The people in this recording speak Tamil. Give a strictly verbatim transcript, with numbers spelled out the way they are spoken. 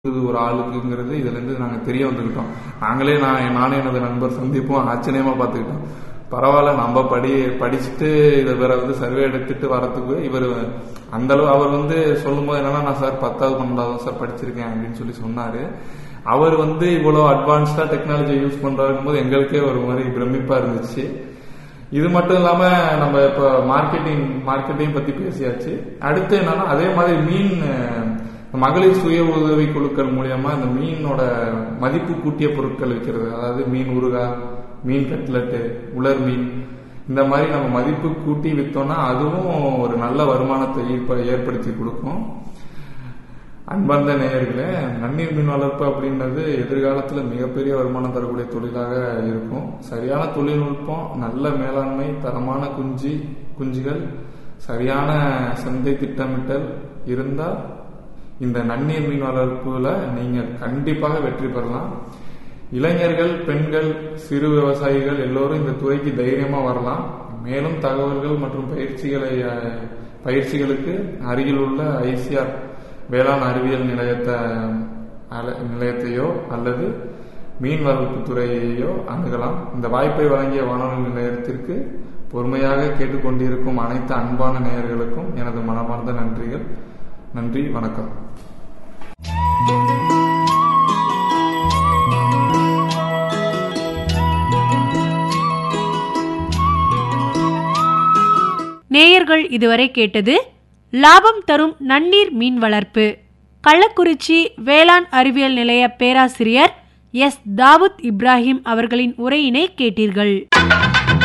ஒரு ஆளுக்குங்கிறது இதுல இருந்து நாங்க தெரிய வந்துக்கிட்டோம். நாங்களே நான் நானே எனது நண்பர் சந்திப்போம் ஆச்சரியமா பார்த்துக்கிட்டோம். பரவாயில்ல, நம்ம படி படிச்சுட்டு இதை வேற வந்து சர்வே எடுத்துட்டு வரத்துக்கு இவர் அந்த அளவு அவர் வந்து சொல்லும் போது என்னன்னா, நான் சார் பத்தாவது பன்னெண்டாவது சார் படிச்சிருக்கேன் அப்படின்னு சொல்லி சொன்னாரு. அவர் வந்து இவ்வளவு அட்வான்ஸ்டா டெக்னாலஜி யூஸ் பண்றாருக்கும் போது எங்களுக்கே ஒரு மாதிரி பிரமிப்பா இருந்துச்சு. இது மட்டும் இல்லாம நம்ம இப்ப மார்க்கெட்டிங் மார்க்கெட்டிங் பத்தி பேசியாச்சு. அடுத்து என்னன்னா, அதே மாதிரி மீன் மகளிர் சுய உதவி குழுக்கள் மூலியமா இந்த மீனோட மதிப்பு கூட்டிய பொருட்கள் விற்கிறது, அதாவது மீன் ஊறுகாய், மீன் கட்லெட்டு, உலர் மீன், இந்த மாதிரி நம்ம மதிப்பு கூட்டி வித்தோம்னா அதுவும் ஒரு நல்ல வருமானத்தை ஏற்படுத்தி கொடுக்கும். அன்பார்ந்த நேயர்களே, நன்னீர் மீன் வளர்ப்பு அப்படின்றது எதிர்காலத்துல மிகப்பெரிய வருமானம் தரக்கூடிய தொழிலாக இருக்கும். சரியான தொழில்நுட்பம், நல்ல மேலாண்மை, தரமான குஞ்சு குஞ்சுகள், சரியான சந்தை திட்டமிட்டல் இருந்தால் இந்த நன்னீர் மீன் வளர்ப்புல நீங்க கண்டிப்பாக வெற்றி பெறலாம். இளைஞர்கள், பெண்கள், சிறு விவசாயிகள் எல்லோரும் இந்த துறைக்கு தைரியமா வரலாம். மேலும் தகவல்கள் மற்றும் பயிற்சிகளை பயிற்சிகளுக்கு அருகில் உள்ள ஐசிஆர் வேளாண் அறிவியல் நிலையத்தை நிலையத்தையோ அல்லது மீன் வளர்ப்பு துறையையோ அணுகலாம். இந்த வாய்ப்பை வழங்கிய வானொலி நிலையத்திற்கு பொறுமையாக கேட்டுக்கொண்டிருக்கும் அனைத்து அன்பான நேயர்களுக்கும் எனது மனமார்ந்த நன்றிகள். நன்றி, வணக்கம். நேயர்கள் இதுவரை கேட்டது லாபம் தரும் நன்னீர் மீன் வளர்ப்பு. கள்ளக்குறிச்சி வேளாண் அறிவியல் நிலைய பேராசிரியர் எஸ் தாவூத் இப்ராஹிம் அவர்களின் உரையினை கேட்டீர்கள்.